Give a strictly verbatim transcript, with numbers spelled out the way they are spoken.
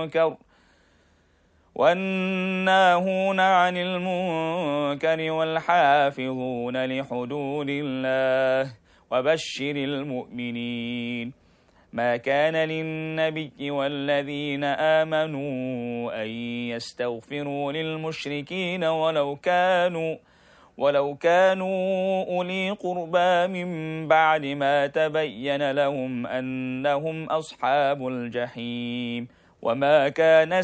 المنكر والناهون عن المنكر والحافظون لحدود الله وبشر المؤمنين. ما كان للنبي والذين آمنوا أن يستغفروا للمشركين ولو كانوا ولو كانوا أولي قربى من بعد ما تبين لهم أنهم أصحاب الجحيم. وما كان